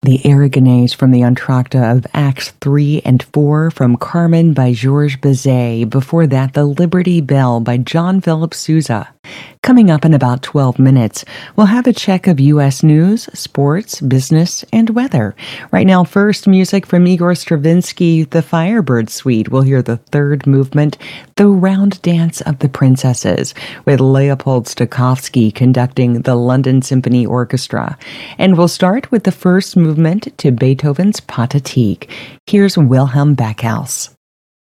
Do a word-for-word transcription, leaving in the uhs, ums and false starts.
The Aragonese from the Entr'acte of Acts three and four from Carmen by Georges Bizet. Before that, The Liberty Bell by John Philip Sousa. Coming up in about twelve minutes, we'll have a check of U S news, sports, business, and weather. Right now, first music from Igor Stravinsky, the Firebird Suite. We'll hear the third movement, The Round Dance of the Princesses, with Leopold Stokowski conducting the London Symphony Orchestra. And we'll start with the first movement to Beethoven's Pathetique. Here's Wilhelm Backhaus.